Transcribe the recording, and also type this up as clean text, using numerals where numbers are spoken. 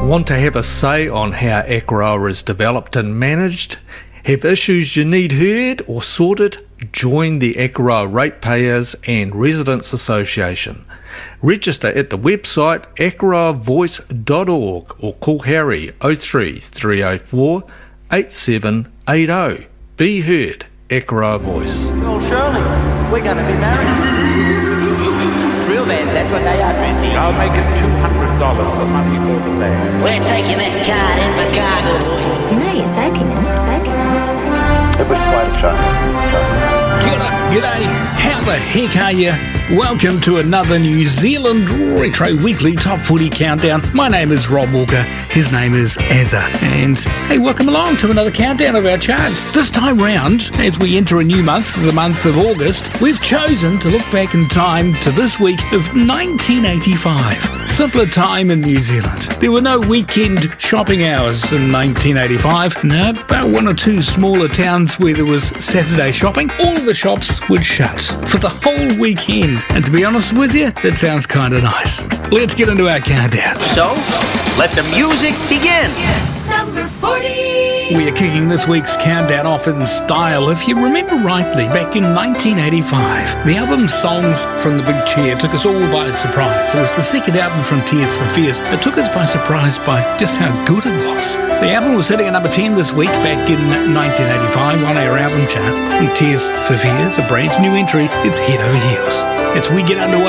Want to have a say on how Akaroa is developed and managed? Have issues you need heard or sorted? Join the Akaroa Ratepayers and Residents Association. Register at the website akaroavoice.org or call Harry 03 304 8780. Be heard, Akaroa Voice. Oh, Shirley, we're going to be married. Real bands, that's what they are, Tracy. I'll make it $200 for money for the band. We're taking that card in the cargo. You know you're soaking it. It was quite a show. G'day, how the heck are you? Welcome to another New Zealand Retro Weekly Top Footy Countdown. My name is Rob Walker, his name is Azza, and hey, welcome along to another countdown of our charts. This time round, as we enter a new month, the month of August, we've chosen to look back in time to this week of 1985. Simpler time in New Zealand. There were no weekend shopping hours in 1985. No, about one or two smaller towns where there was Saturday shopping. All of the shops would shut for the whole weekend. And to be honest with you, that sounds kind of nice. Let's get into our countdown. So, let the music begin. Number 40. We are kicking this week's countdown off in style. If you remember rightly, back in 1985, the album Songs from the Big Chair took us all by surprise. It was the second album from Tears for Fears. It took us by surprise by just how good it was. The album was sitting at number 10 this week, back in 1985 on our album chart. And Tears for Fears, a brand new entry, it's head over heels. As we get underway